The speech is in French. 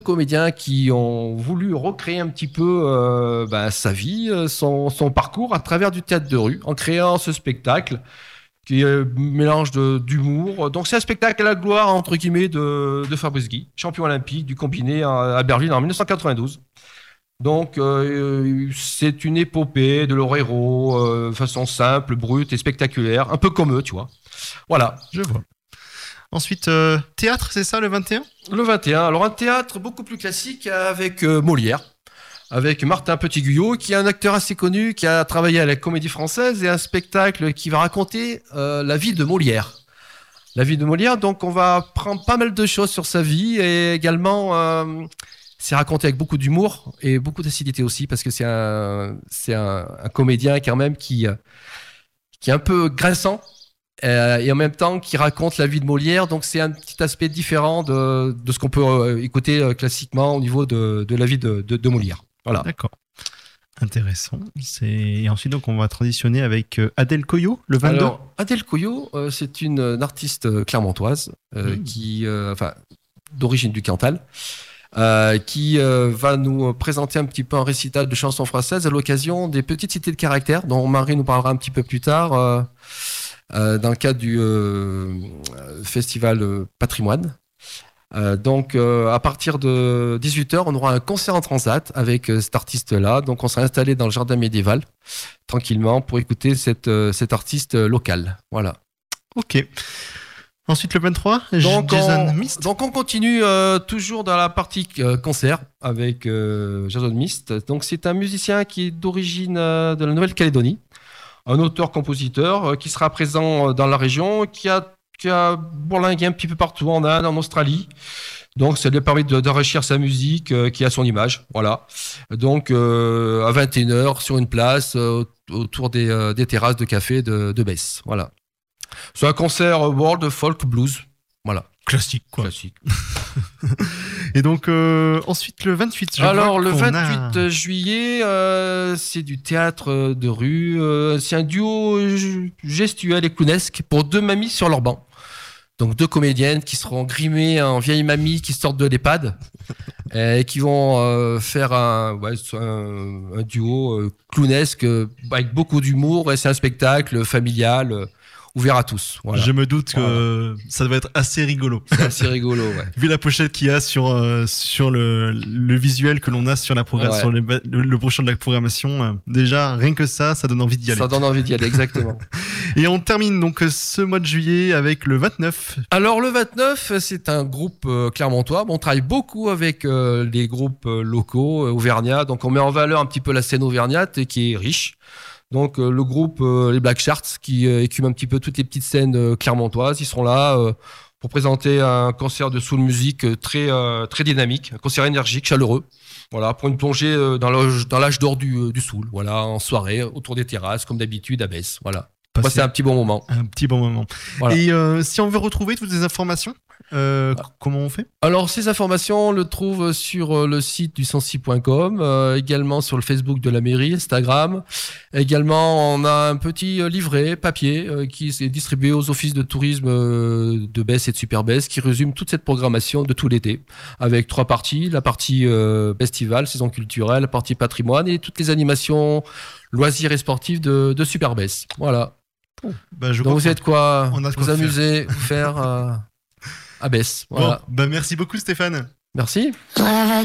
comédiens qui ont voulu recréer un petit peu sa vie, son parcours à travers du théâtre de rue, en créant ce spectacle qui est un mélange d'humour. Donc c'est un spectacle à la gloire, entre guillemets, de Fabrice Guy, champion olympique du combiné à Berlin en 1992. Donc c'est une épopée de leur héros, façon simple, brute et spectaculaire, un peu comme eux, tu vois. Voilà. Je vois. Ensuite, théâtre, c'est ça, le 21 ? Le 21. Alors, un théâtre beaucoup plus classique avec Molière, avec Martin Petit-Guyot, qui est un acteur assez connu, qui a travaillé à la Comédie Française, et un spectacle qui va raconter la vie de Molière. La vie de Molière, donc on va prendre pas mal de choses sur sa vie, et également, c'est raconté avec beaucoup d'humour, et beaucoup d'acidité aussi, parce que c'est un comédien quand même qui est un peu grinçant, et en même temps qui raconte la vie de Molière, donc c'est un petit aspect différent de ce qu'on peut écouter classiquement au niveau de la vie de Molière. Voilà. D'accord. Intéressant. Et ensuite, donc, on va transitionner avec Adèle Coyot, le 22. Alors, Adèle Coyot, c'est une artiste clermontoise qui, d'origine du Cantal, qui va nous présenter un petit peu un récital de chansons françaises à l'occasion des Petites Cités de Caractère, dont Marie nous parlera un petit peu plus tard. Dans le cadre du festival Patrimoine. Donc, à partir de 18h, on aura un concert en transat avec cet artiste-là. Donc, on sera installé dans le jardin médiéval, tranquillement, pour écouter cet artiste local. Voilà. Ok. Ensuite, le 23, Jason Mist. Donc, on continue toujours dans la partie concert avec Jason Mist. Donc, c'est un musicien qui est d'origine de la Nouvelle-Calédonie. Un auteur-compositeur qui sera présent dans la région, qui a bourlingué un petit peu partout en Inde, en Australie. Donc, ça lui permet d'enrichir sa musique qui a son image. Voilà. Donc, à 21h, sur une place, autour des terrasses de café de Besse. Voilà. C'est un concert world folk blues. Voilà. Classique, quoi. Classique. Et donc, ensuite, le 28. Alors, le 28 juillet, c'est du théâtre de rue. C'est un duo gestuel et clownesque pour deux mamies sur leur banc. Donc, deux comédiennes qui seront grimées en vieilles mamies qui sortent de l'EHPAD et qui vont faire un duo clownesque avec beaucoup d'humour. Et c'est un spectacle familial. Ouvert à tous. Voilà. Je me doute que ça doit être assez rigolo. C'est assez rigolo, ouais. Vu la pochette qu'il y a sur le visuel que l'on a sur la programmation, sur le brochure de la programmation, déjà, rien que ça donne envie d'y aller. Ça donne envie d'y aller, exactement. Et on termine donc ce mois de juillet avec le 29. Alors, le 29, c'est un groupe clermontois. On travaille beaucoup avec les groupes locaux auvergnats. Donc, on met en valeur un petit peu la scène auvergnate qui est riche. Donc le groupe les Black Sharks qui écume un petit peu toutes les petites scènes clermontoises, ils seront là pour présenter un concert de soul music très dynamique, un concert énergique, chaleureux. Voilà, pour une plongée dans l'âge d'or du soul, voilà, en soirée autour des terrasses comme d'habitude à Besse, voilà. C'est un petit bon moment. Un petit bon moment. Voilà. Et si on veut retrouver toutes les informations, comment on fait ? Alors, ces informations, on le trouve sur le site du 106.com, également sur le Facebook de la mairie, Instagram. Également, on a un petit livret papier qui est distribué aux offices de tourisme de Besse et de Super Besse, qui résume toute cette programmation de tout l'été, avec 3 parties. La partie festival, saison culturelle, la partie patrimoine et toutes les animations loisirs et sportifs de Super Besse. Voilà. Donc vous êtes quoi vous amuser, vous faire à Besse. Voilà. Bon, merci beaucoup Stéphane. Merci.